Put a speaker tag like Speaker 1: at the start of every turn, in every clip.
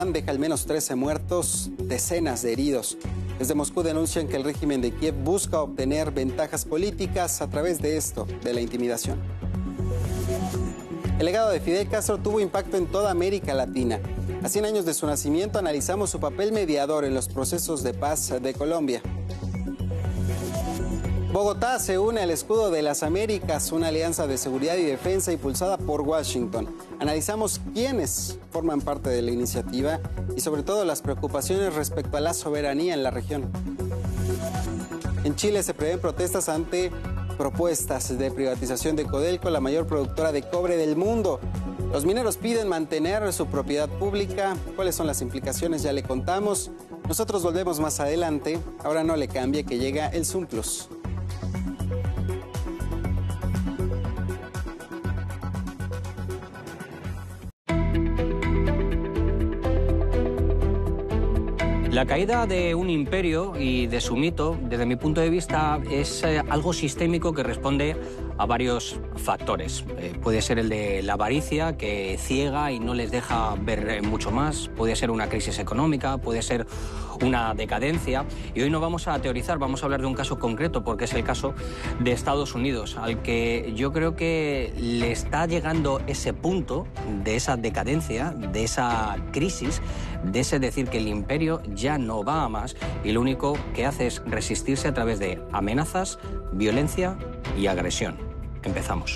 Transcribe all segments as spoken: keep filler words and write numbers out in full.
Speaker 1: deja al menos trece muertos, decenas de heridos. Desde Moscú denuncian que el régimen de Kiev busca obtener ventajas políticas a través de esto, de la intimidación. El legado de Fidel Castro tuvo impacto en toda América Latina. A cien años de su nacimiento analizamos su papel mediador en los procesos de paz de Colombia. Bogotá se une al Escudo de las Américas, una alianza de seguridad y defensa impulsada por Washington. Analizamos quiénes forman parte de la iniciativa y sobre todo las preocupaciones respecto a la soberanía en la región. En Chile se prevén protestas ante propuestas de privatización de Codelco, la mayor productora de cobre del mundo. Los mineros piden mantener su propiedad pública. ¿Cuáles son las implicaciones? Ya le contamos. Nosotros volvemos más adelante. Ahora no le cambie que llega el Zoom Plus.
Speaker 2: La caída de un imperio y de su mito, desde mi punto de vista, es eh, algo sistémico que responde a varios factores. Eh, puede ser el de la avaricia, que ciega y no les deja ver eh, mucho más. Puede ser una crisis económica, puede ser una decadencia. Y hoy no vamos a teorizar, vamos a hablar de un caso concreto, porque es el caso de Estados Unidos, al que yo creo que le está llegando ese punto de esa decadencia, de esa crisis, de ese decir que el imperio ya no va a más y lo único que hace es resistirse a través de amenazas, violencia y agresión. Empezamos.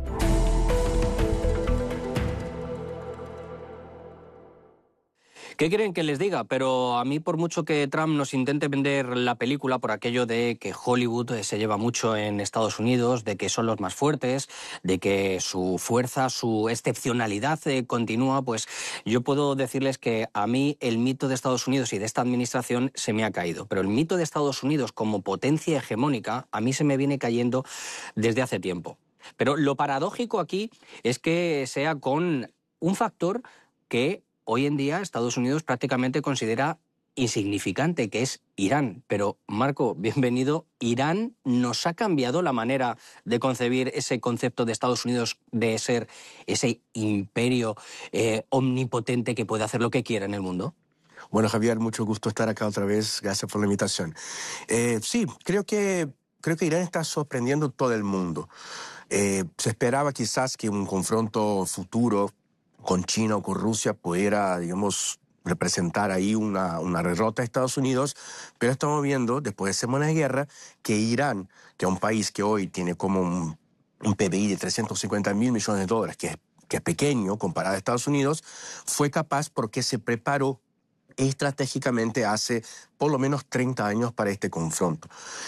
Speaker 2: ¿Qué quieren que les diga? Pero a mí, por mucho que Trump nos intente vender la película por aquello de que Hollywood se lleva mucho en Estados Unidos, de que son los más fuertes, de que su fuerza, su excepcionalidad eh, continúa, pues yo puedo decirles que a mí el mito de Estados Unidos y de esta administración se me ha caído. Pero el mito de Estados Unidos como potencia hegemónica a mí se me viene cayendo desde hace tiempo. Pero lo paradójico aquí es que sea con un factor que hoy en día Estados Unidos prácticamente considera insignificante, que es Irán. Pero, Marco, bienvenido. Irán nos ha cambiado la manera de concebir ese concepto de Estados Unidos de ser ese imperio eh, omnipotente que puede hacer lo que quiera en el mundo.
Speaker 3: Bueno, Javier, mucho gusto estar acá otra vez. Gracias por la invitación. Eh, sí, creo que, creo que Irán está sorprendiendo a todo el mundo. Eh, se esperaba quizás que un confronto futuro con China o con Rusia pudiera, digamos, representar ahí una, una derrota de Estados Unidos, pero estamos viendo, después de semanas de guerra, que Irán, que es un país que hoy tiene como un, un P B I de trescientos cincuenta mil millones de dólares, que es, que es pequeño comparado a Estados Unidos, fue capaz porque se preparó estratégicamente hace por lo menos treinta años para este confronto.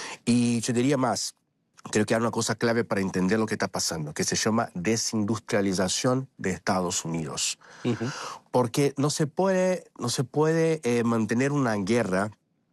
Speaker 3: Y yo diría más, creo que hay una cosa clave para entender lo que está pasando, que se llama desindustrialización de Estados Unidos. Uh-huh. Porque no se puede, no se puede eh, mantener una guerra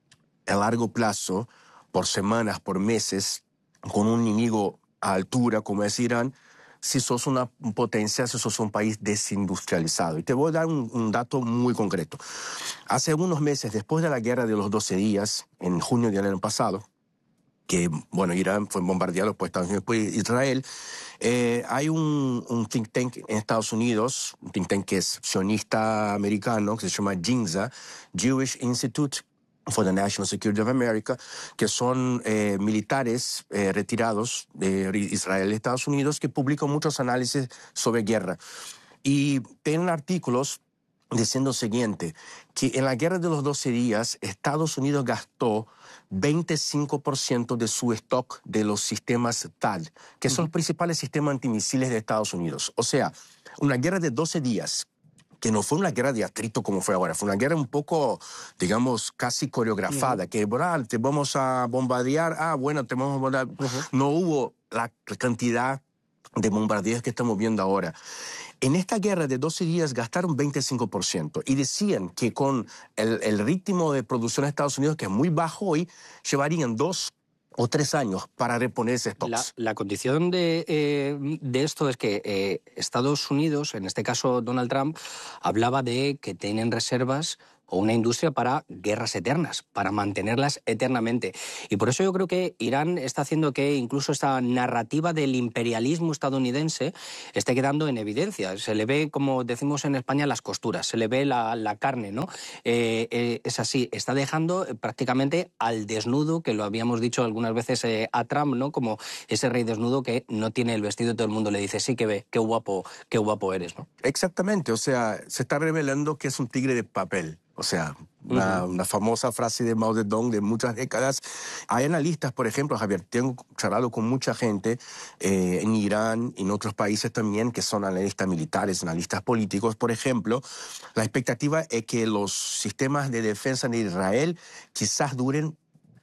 Speaker 3: a largo plazo, por semanas, por meses, con un enemigo a altura como es Irán, si sos una potencia, si sos un país desindustrializado. Y te voy a dar un, un dato muy concreto. Hace unos meses, después de la guerra de los doce días, en junio del año pasado, que, bueno, Irán fue bombardeado por Estados Unidos, después Israel, eh, hay un, un think tank en Estados Unidos, un think tank que es sionista americano, que se llama JINSA, Jewish Institute for the National Security of America, que son eh, militares eh, retirados de Israel y Estados Unidos, que publican muchos análisis sobre guerra. Y tienen artículos diciendo lo siguiente, que en la guerra de los doce días, Estados Unidos gastó veinticinco por ciento de su stock de los sistemas T A D, que son uh-huh. los principales sistemas antimisiles de Estados Unidos. O sea, una guerra de doce días, que no fue una guerra de atrito como fue ahora, fue una guerra un poco, digamos, casi coreografada, uh-huh. que, bueno, te vamos a bombardear, ah, bueno, te vamos a bombardear. Uh-huh. No hubo la cantidad de bombardeos que estamos viendo ahora. En esta guerra de doce días gastaron veinticinco por ciento y decían que con el, el ritmo de producción de Estados Unidos, que es muy bajo hoy, llevarían dos o tres años para reponer ese stock.
Speaker 2: La, la condición de, eh, de esto es que eh, Estados Unidos, en este caso Donald Trump, hablaba de que tienen reservas o una industria para guerras eternas, para mantenerlas eternamente. Y por eso yo creo que Irán está haciendo que incluso esta narrativa del imperialismo estadounidense esté quedando en evidencia. Se le ve, como decimos en España, las costuras, se le ve la, la carne, ¿no? Eh, eh, es así, está dejando prácticamente al desnudo, que lo habíamos dicho algunas veces eh, a Trump, ¿no? Como ese rey desnudo que no tiene el vestido y todo el mundo le dice, sí que ve, qué guapo, qué guapo eres, ¿no?
Speaker 3: Exactamente, o sea, se está revelando que es un tigre de papel. O sea, una, uh-huh. una famosa frase de Mao Zedong de muchas décadas. Hay analistas, por ejemplo, Javier, tengo charlado con mucha gente eh, en Irán y en otros países también que son analistas militares, analistas políticos. Por ejemplo, la expectativa es que los sistemas de defensa de Israel quizás duren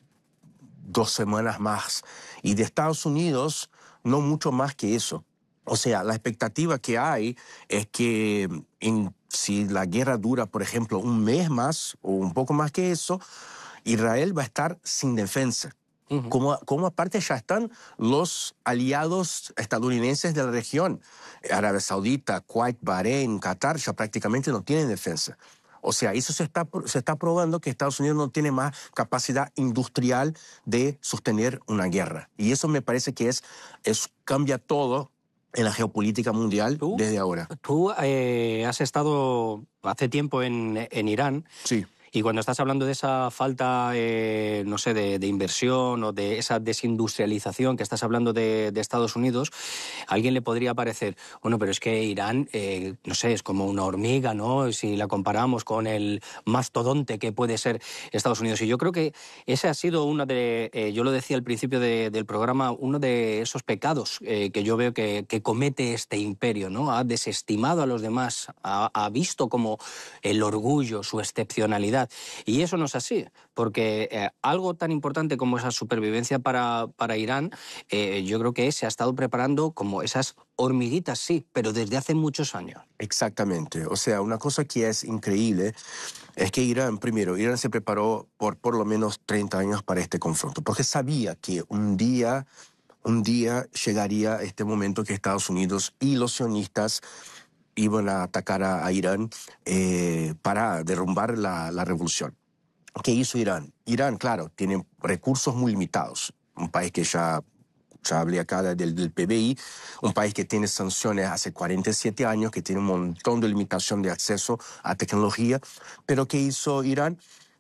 Speaker 3: dos semanas más. Y de Estados Unidos, no mucho más que eso. O sea, la expectativa que hay es que en, si la guerra dura, por ejemplo, un mes más o un poco más que eso, Israel va a estar sin defensa. Uh-huh. Como, como aparte ya están los aliados estadounidenses de la región. Arabia Saudita, Kuwait, Bahrein, Qatar ya prácticamente no tienen defensa. O sea, eso se está, se está probando que Estados Unidos no tiene más capacidad industrial de sostener una guerra. Y eso me parece que es, es cambia todo en la geopolítica mundial ¿Tú, desde ahora.
Speaker 2: Tú eh, has estado hace tiempo en, en Irán.
Speaker 3: Sí.
Speaker 2: Y cuando estás hablando de esa falta, eh, no sé, de, de inversión o de esa desindustrialización que estás hablando de, de Estados Unidos, a alguien le podría parecer, bueno, pero es que Irán, eh, no sé, es como una hormiga, ¿no? Si la comparamos con el mastodonte que puede ser Estados Unidos. Y yo creo que ese ha sido uno de, eh, yo lo decía al principio de, del programa, uno de esos pecados eh, que yo veo que, que comete este imperio, ¿no? Ha desestimado a los demás, ha, ha visto como el orgullo, su excepcionalidad. Y eso no es así, porque eh, algo tan importante como esa supervivencia para, para Irán, eh, yo creo que se ha estado preparando como esas hormiguitas, sí, pero desde hace muchos años.
Speaker 3: Exactamente. O sea, una cosa que es increíble es que Irán, primero, Irán se preparó por por lo menos treinta años para este confronto, porque sabía que un día, un día llegaría este momento que Estados Unidos y los sionistas iban a atacar a, a Irán eh, para derrumbar la, la revolución. ¿Qué hizo Irán? Irán, claro, tiene recursos muy limitados. Un país que ya, ya hablé acá del, del P B I, un país que tiene sanciones hace cuarenta y siete años, que tiene un montón de limitación de acceso a tecnología. Pero ¿qué hizo Irán?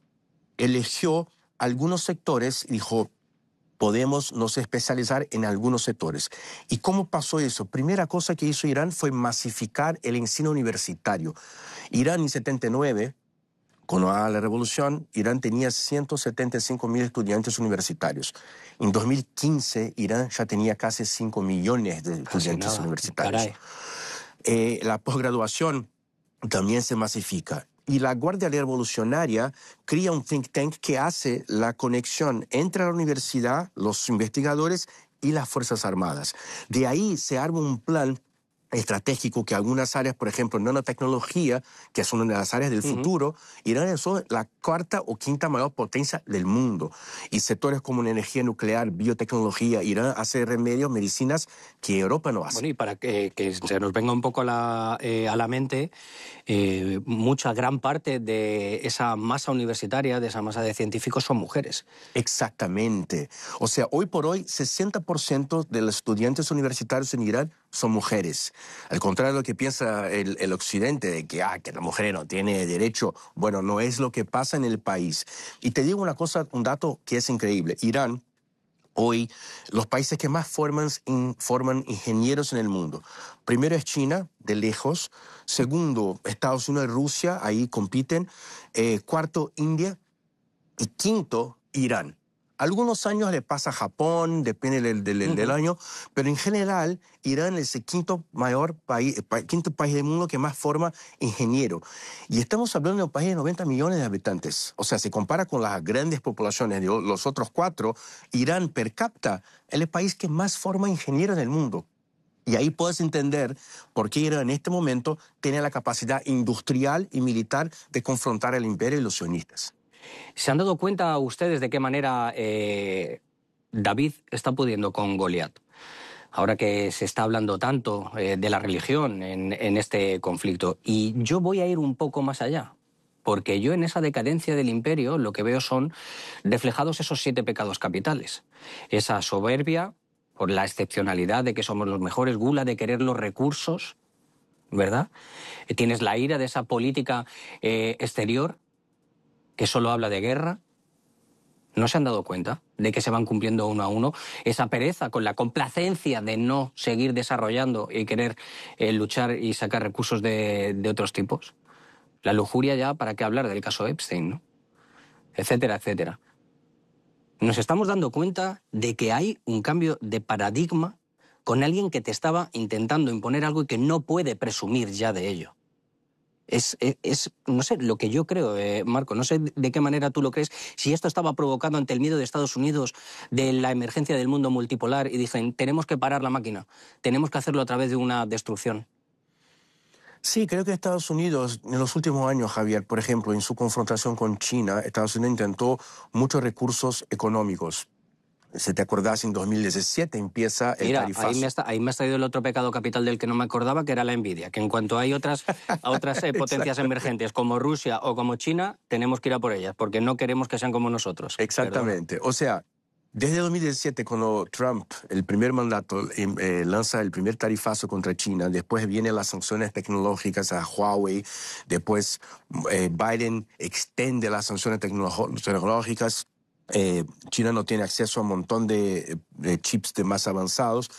Speaker 3: Eligió algunos sectores y dijo, podemos nos especializar en algunos sectores. ¿Y cómo pasó eso? Primera cosa que hizo Irán fue masificar el ensino universitario. Irán en setenta y nueve, con la revolución, Irán tenía ciento setenta y cinco mil estudiantes universitarios. En dos mil quince, Irán ya tenía casi cinco millones de estudiantes
Speaker 2: nada,
Speaker 3: universitarios. Eh, la posgraduación también se masifica. Y la Guardia Revolucionaria crea un think tank que hace la conexión entre la universidad, los investigadores y las Fuerzas Armadas. De ahí se arma un plan estratégico que algunas áreas, por ejemplo, nanotecnología, que es una de las áreas del uh-huh. futuro, Irán es la cuarta o quinta mayor potencia del mundo. Y sectores como la energía nuclear, biotecnología, Irán hace remedios, medicinas que Europa no hace.
Speaker 2: Bueno, y para que, que se nos venga un poco a la, eh, a la mente, eh, mucha, gran parte de esa masa universitaria, de esa masa de científicos son mujeres.
Speaker 3: Exactamente. O sea, hoy por hoy, sesenta por ciento de los estudiantes universitarios en Irán son mujeres. Al contrario de lo que piensa el, el occidente, de que, ah, que la mujer no tiene derecho. Bueno, no es lo que pasa en el país. Y te digo una cosa, un dato que es increíble. Irán, hoy, los países que más forman, in, forman ingenieros en el mundo. Primero es China, de lejos. Segundo, Estados Unidos y Rusia, ahí compiten. Eh, cuarto, India. Y quinto, Irán. Algunos años le pasa a Japón, depende del, del, uh-huh. del año, pero en general Irán es el quinto mayor país, quinto país del mundo que más forma ingeniero. Y estamos hablando de un país de noventa millones de habitantes. O sea, se compara con las grandes poblaciones de los otros cuatro, Irán per cápita es el país que más forma ingenieros del mundo. Y ahí puedes entender por qué Irán en este momento tiene la capacidad industrial y militar de confrontar al imperio y los sionistas.
Speaker 2: ¿Se han dado cuenta ustedes de qué manera eh, David está pudiendo con Goliat? Ahora que se está hablando tanto eh, de la religión en, en este conflicto. Y yo voy a ir un poco más allá. Porque yo en esa decadencia del imperio lo que veo son reflejados esos siete pecados capitales. Esa soberbia, por la excepcionalidad de que somos los mejores, gula de querer los recursos, ¿verdad? Tienes la ira de esa política eh, exterior que solo habla de guerra. ¿No se han dado cuenta de que se van cumpliendo uno a uno? Esa pereza con la complacencia de no seguir desarrollando y querer eh, luchar y sacar recursos de, de otros tipos. La lujuria ya, ¿para qué hablar del caso Epstein, ¿no? Etcétera, etcétera. Nos estamos dando cuenta de que hay un cambio de paradigma con alguien que te estaba intentando imponer algo y que no puede presumir ya de ello. Es, es, es no sé, lo que yo creo, eh, Marco, no sé de qué manera tú lo crees, si esto estaba provocando ante el miedo de Estados Unidos de la emergencia del mundo multipolar y dicen, tenemos que parar la máquina, tenemos que hacerlo a través de una destrucción.
Speaker 3: Sí, creo que Estados Unidos, en los últimos años, Javier, por ejemplo, en su confrontación con China, Estados Unidos intentó muchos recursos económicos. Si te acordás, en dos mil diecisiete empieza el
Speaker 2: Mira,
Speaker 3: tarifazo.
Speaker 2: ahí me, está, ahí me has traído el otro pecado capital del que no me acordaba, que era la envidia. Que en cuanto hay otras, a otras eh, potencias emergentes como Rusia o como China, tenemos que ir a por ellas, porque no queremos que sean como nosotros.
Speaker 3: Exactamente. Perdón. O sea, desde dos mil diecisiete, cuando Trump, el primer mandato, eh, lanza el primer tarifazo contra China, después vienen las sanciones tecnológicas a Huawei, después eh, Biden extiende las sanciones tecnológicas. Eh, China no tiene acceso a un montón de, de chips de más avanzados.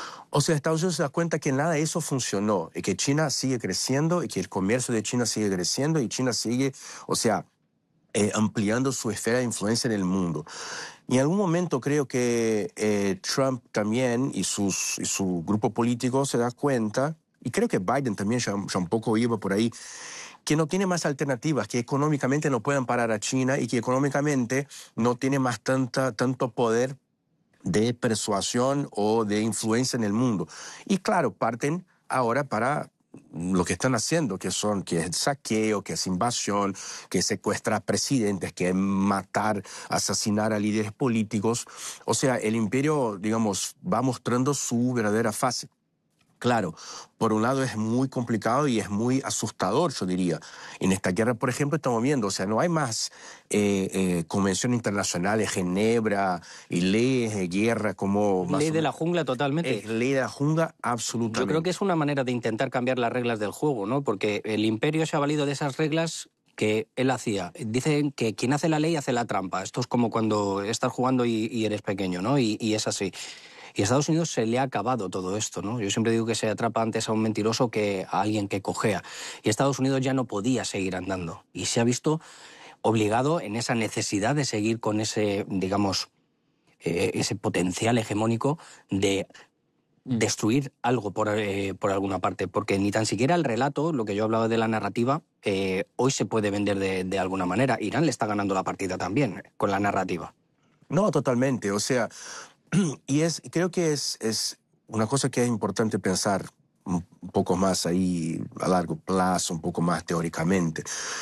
Speaker 3: O sea, Estados Unidos se da cuenta que nada de eso funcionó y que China sigue creciendo y que el comercio de China sigue creciendo y China sigue, o sea, eh, ampliando su esfera de influencia en el mundo. Y en algún momento creo que eh, Trump también y, sus, y su grupo político se da cuenta, y creo que Biden también ya, ya un poco iba por ahí, que no tiene más alternativas, que económicamente no pueden parar a China y que económicamente no tiene más tanta, tanto poder de persuasión o de influencia en el mundo. Y claro, parten ahora para lo que están haciendo, que son que es saqueo, que es invasión, que es secuestrar presidentes, que es matar, asesinar a líderes políticos. O sea, el imperio, digamos, va mostrando su verdadera fase. Claro, por un lado es muy complicado y es muy asustador, yo diría. En esta guerra, por ejemplo, estamos viendo, o sea, no hay más eh, eh, convenciones internacionales, Ginebra y leyes de guerra como...
Speaker 2: Ley de la jungla totalmente.
Speaker 3: Es ley de la jungla absolutamente.
Speaker 2: Yo creo que es una manera de intentar cambiar las reglas del juego, ¿no? Porque el imperio se ha valido de esas reglas que él hacía. Dicen que quien hace la ley hace la trampa. Esto es como cuando estás jugando y, y eres pequeño, ¿no? Y, y es así. Y a Estados Unidos se le ha acabado todo esto, ¿no? Yo siempre digo que se atrapa antes a un mentiroso que a alguien que cojea. Y Estados Unidos ya no podía seguir andando. Y se ha visto obligado en esa necesidad de seguir con ese, digamos, eh, ese potencial hegemónico de destruir algo por, eh, por alguna parte. Porque ni tan siquiera el relato, lo que yo hablaba de la narrativa, eh, hoy se puede vender de, de alguna manera. Irán le está ganando la partida también con la narrativa.
Speaker 3: No, totalmente. O sea... Y es, creo que es, es una cosa que es importante pensar un poco más ahí a largo plazo, un poco más teóricamente.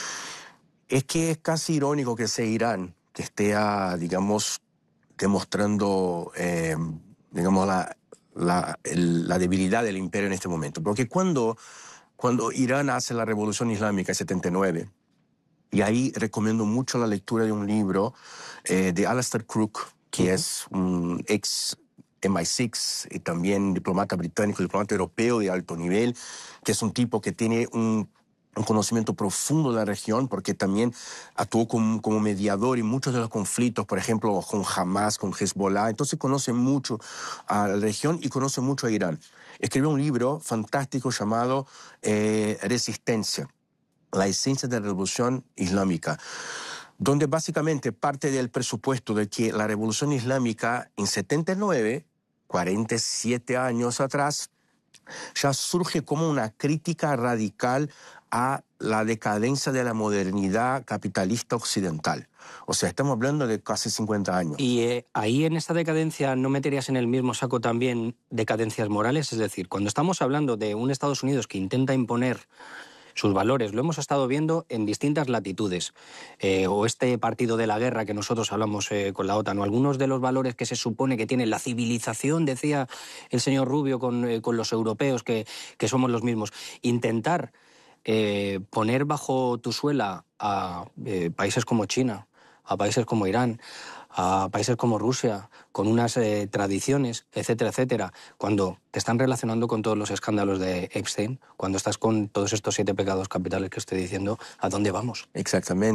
Speaker 3: Es que es casi irónico que sea Irán que esté, a, digamos, demostrando, eh, digamos, la, la, el, la debilidad del imperio en este momento. Porque cuando, cuando Irán hace la Revolución Islámica en setenta y nueve, y ahí recomiendo mucho la lectura de un libro eh, de Alastair Crooke, que uh-huh. es un ex M I seis y también diplomata británico, diplomata europeo de alto nivel, que es un tipo que tiene un, un conocimiento profundo de la región, porque también actuó como, como mediador en muchos de los conflictos, por ejemplo, con Hamas, con Hezbollah. Entonces conoce mucho a la región y conoce mucho a Irán. Escribió un libro fantástico llamado eh, Resistencia, la esencia de la revolución islámica, donde básicamente parte del presupuesto de que la revolución islámica en setenta y nueve, cuarenta y siete años atrás, ya surge como una crítica radical a la decadencia de la modernidad capitalista occidental. O sea, estamos hablando de casi cincuenta años.
Speaker 2: Y eh, ahí en esta decadencia no meterías en el mismo saco también decadencias morales, es decir, cuando estamos hablando de un Estados Unidos que intenta imponer sus valores, lo hemos estado viendo en distintas latitudes, eh, o este partido de la guerra que nosotros hablamos eh, con la OTAN, o algunos de los valores que se supone que tiene la civilización, decía el señor Rubio, con, eh, con los europeos, que, que somos los mismos. Intentar eh, poner bajo tu suela a eh, países como China, a países como Irán, a países como Rusia, con unas eh, tradiciones, etcétera, etcétera, cuando te están relacionando con todos los escándalos de Epstein, cuando estás con todos estos siete pecados capitales que estoy diciendo, ¿a dónde vamos?
Speaker 3: Exactamente.